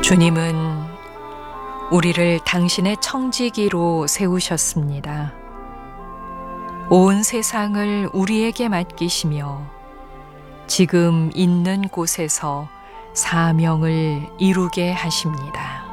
주님은 우리를 당신의 청지기로 세우셨습니다. 온 세상을 우리에게 맡기시며 지금 있는 곳에서 사명을 이루게 하십니다.